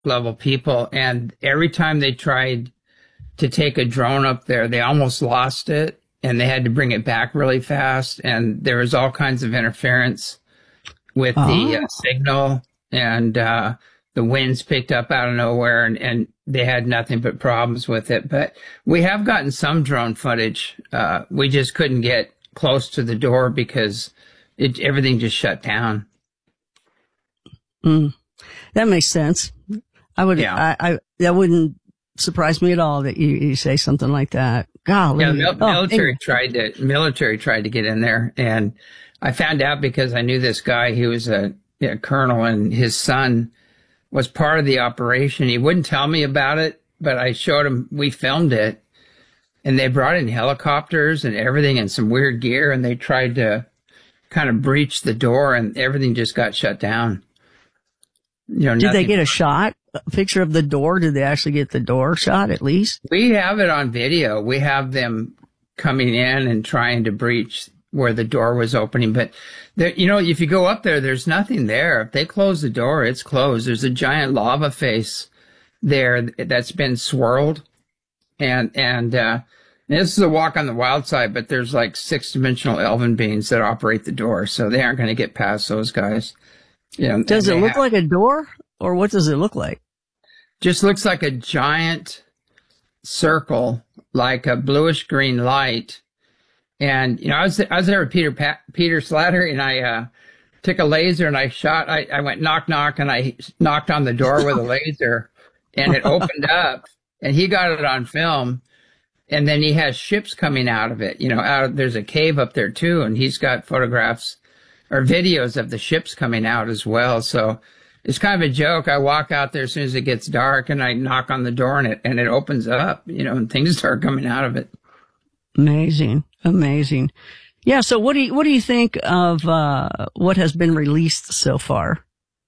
level people. And every time they tried to take a drone up there, they almost lost it and they had to bring it back really fast. And there was all kinds of interference with the signal, and the winds picked up out of nowhere, and they had nothing but problems with it. But we have gotten some drone footage. We just couldn't get close to the door because everything just shut down. That makes sense. I would, I that wouldn't surprise me at all that you say something like that. Golly. Yeah, military tried to get in there, and I found out because I knew this guy. He was a colonel, and his son was part of the operation. He wouldn't tell me about it, but I showed him. We filmed it, and they brought in helicopters and everything and some weird gear, and they tried to kind of breach the door, and everything just got shut down. Did they get a picture of the door? Did they actually get the door shot at least? We have it on video. We have them coming in and trying to breach where the door was opening. But, if you go up there, there's nothing there. If they close the door, it's closed. There's a giant lava face there that's been swirled. And this is a walk on the wild side, but there's like 6-dimensional elven beings that operate the door. So they aren't going to get past those guys. Does it look like a door, or what does it look like? Just looks like a giant circle, like a bluish green light. And, I was there with Peter Slatter, and I took a laser and I went knock, knock, and I knocked on the door with a laser, and it opened up, and he got it on film. And then he has ships coming out of it, there's a cave up there too, and he's got photographs or videos of the ships coming out as well. So it's kind of a joke. I walk out there as soon as it gets dark, and I knock on the door, and it opens up, and things start coming out of it. Amazing. Yeah. So what do you think of what has been released so far?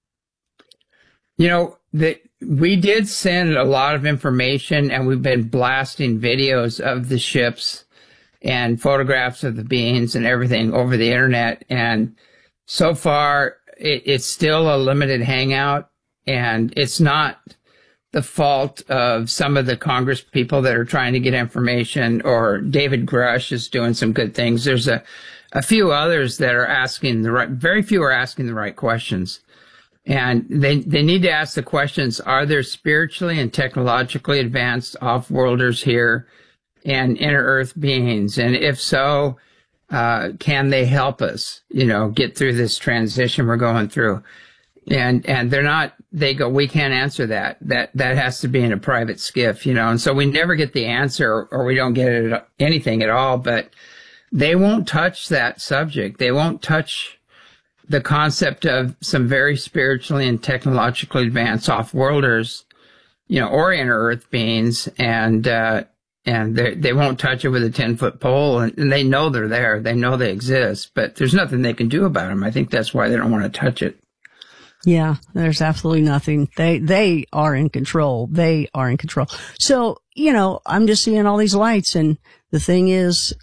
We did send a lot of information, and we've been blasting videos of the ships and photographs of the beings and everything over the internet. And so far, it's still a limited hangout, and it's not the fault of some of the Congress people that are trying to get information, or David Grush is doing some good things. There's a few others that are very few are asking the right questions. And they need to ask the questions, are there spiritually and technologically advanced off-worlders here and inner-earth beings? And if so, can they help us, get through this transition we're going through? And they're not, they go, we can't answer that. That has to be in a private skiff, and so we never get the answer, or we don't get anything at all. But they won't touch that subject. They won't touch the concept of some very spiritually and technologically advanced off-worlders, or inner-earth beings, and they won't touch it with a 10-foot pole, and they know they're there. They know they exist, but there's nothing they can do about them. I think that's why they don't want to touch it. Yeah, there's absolutely nothing. They are in control. They are in control. So, I'm just seeing all these lights, and the thing is,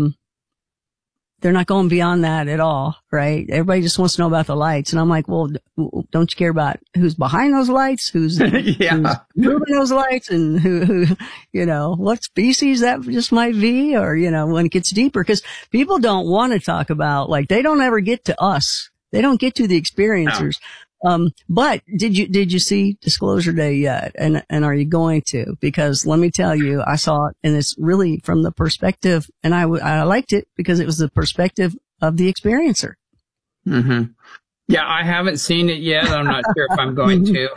they're not going beyond that at all, right? Everybody just wants to know about the lights. And I'm like, well, don't you care about who's behind those lights? Who's moving those lights, and who, what species that just might be, or, when it gets deeper, because people don't want to talk about, they don't ever get to us. They don't get to the experiencers. No. But did you see Disclosure Day yet? And are you going to? Because let me tell you, I saw it, and it's really from the perspective, and I liked it because it was the perspective of the experiencer. Mm-hmm. Yeah, I haven't seen it yet. I'm not sure if I'm going to.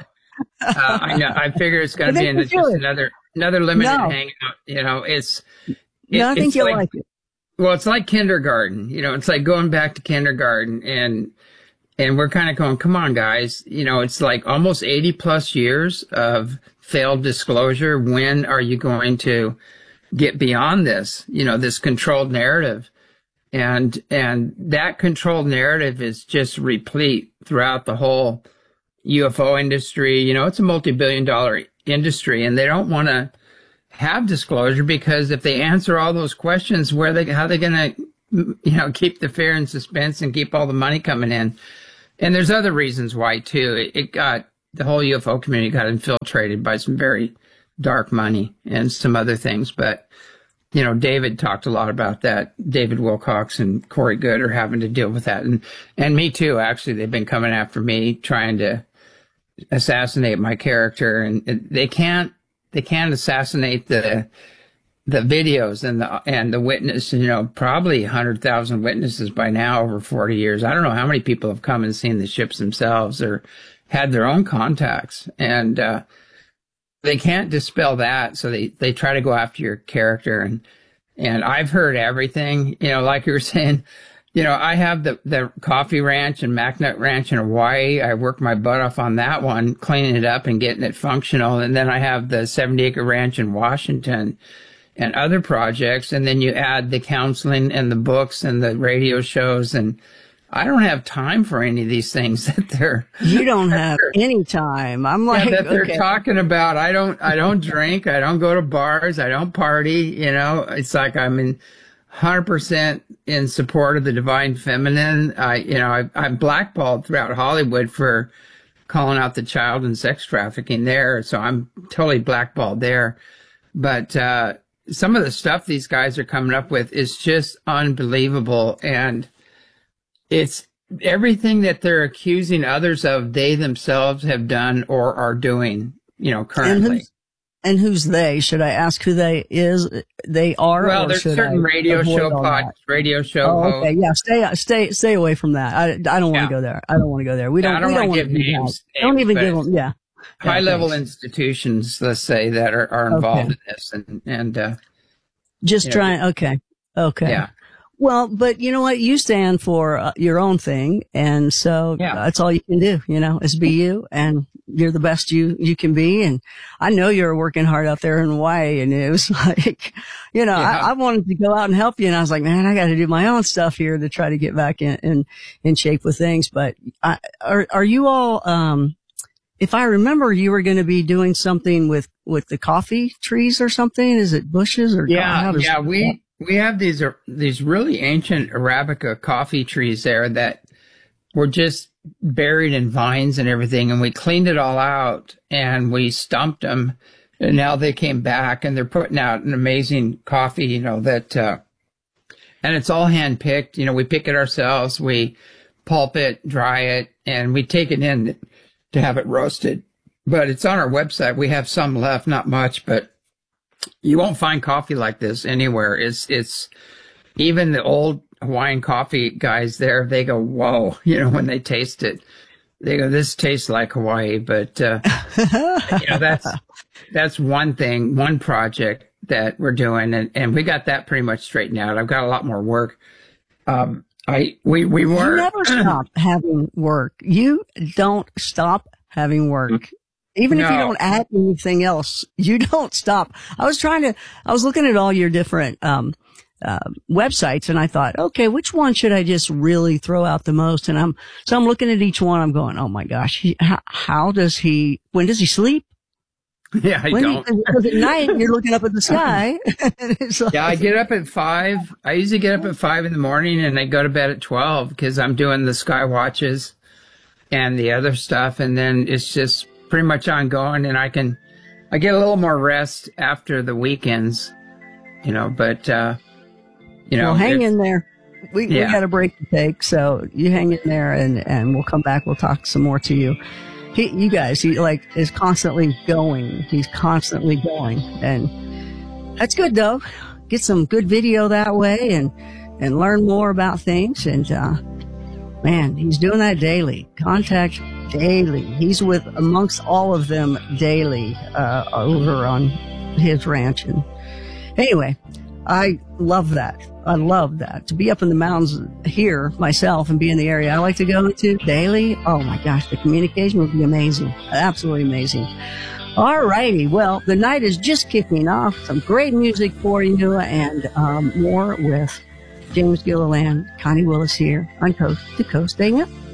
I figure it's going to be just another limited hangout. I think you'll like it. Well, it's like kindergarten. It's like going back to kindergarten, and we're kind of going, come on, guys. It's like almost 80 plus years of failed disclosure. When are you going to get beyond this, this controlled narrative? And that controlled narrative is just replete throughout the whole UFO industry. It's a multi-billion-dollar industry, and they don't want to have disclosure, because if they answer all those questions, how are they going to, keep the fear and suspense and keep all the money coming in? And there's other reasons why too. It got the whole UFO community got infiltrated by some very dark money and some other things. But, you know, David talked a lot about that. David Wilcox and Corey Good are having to deal with that. And me too, actually. They've been coming after me, trying to assassinate my character. And they can't assassinate the videos and the witness, you know, probably 100,000 witnesses by now over 40 years. I don't know how many people have come and seen the ships themselves or had their own contacts. And, they can't dispel that. So they try to go after your character. And I've heard everything, you know, like you were saying, you know, I have the coffee ranch and MacNut Ranch in Hawaii. I work my butt off on that one, cleaning it up and getting it functional. And then I have the 70-acre ranch in Washington and other projects. And then you add the counseling and the books and the radio shows. And I don't have time for any of these things that they're. You don't have any time. I'm like, that they're talking about. I don't drink. I don't go to bars. I don't party. You know, it's like I'm in 100% in support of the divine feminine. I'm blackballed throughout Hollywood for calling out the child and sex trafficking there. So I'm totally blackballed there. But, some of the stuff these guys are coming up with is just unbelievable. And it's everything that they're accusing others of, they themselves have done or are doing, you know, currently. And who's they? Should I ask who they are? Well, there's certain radio show hosts. Okay, yeah, stay away from that. I don't want to go there. I don't want to go there. We don't. I don't want to give names. Don't even give them. Yeah. High level institutions, let's say, that are involved in this, and just trying. Okay. Yeah. Well, but you know what? You stand for your own thing. And so that's all you can do, you know, is be you, and you're the best you can be. And I know you're working hard out there in Hawaii, and it was like, you know, I wanted to go out and help you. And I was like, man, I got to do my own stuff here to try to get back in shape with things. But are you all, if I remember, you were going to be doing something with the coffee trees or something. Is it bushes or? We have these really ancient Arabica coffee trees there that were just buried in vines and everything. And we cleaned it all out and we stumped them. And now they came back and they're putting out an amazing coffee, you know, that, and it's all hand picked. You know, we pick it ourselves. We pulp it, dry it, and we take it in to have it roasted. But it's on our website. We have some left, not much, but you won't find coffee like this anywhere. It's even the old Hawaiian coffee guys there, they go, whoa, you know, when they taste it, they go, this tastes like Hawaii. But, you know, that's one thing, one project that we're doing. And we got that pretty much straightened out. I've got a lot more work. We were. You never stop having work. You don't stop having work. Even if you don't add anything else, you don't stop. I was looking at all your different, websites, and I thought, okay, which one should I just really throw out the most? And I'm looking at each one. I'm going, oh my gosh, when does he sleep? Yeah, because at night you're looking up at the sky. Like, I get up at 5. I usually get up at 5 in the morning and I go to bed at 12 because I'm doing the sky watches and the other stuff. And then it's just pretty much ongoing, and I get a little more rest after the weekends, you know, but, you know. Well, hang in there. We got a break to take, so you hang in there and we'll come back. We'll talk some more to you. He is constantly going. He's constantly going, and that's good though. Get some good video that way and learn more about things. And, man, he's doing that daily. Contact daily. He's with amongst all of them daily, over on his ranch. And anyway, I love that. I love that. To be up in the mountains here myself and be in the area I like to go to daily. Oh my gosh, the communication would be amazing. Absolutely amazing. All righty. Well, the night is just kicking off. Some great music for you, and more with James Gilliland, Connie Willis here on Coast to Coast AM.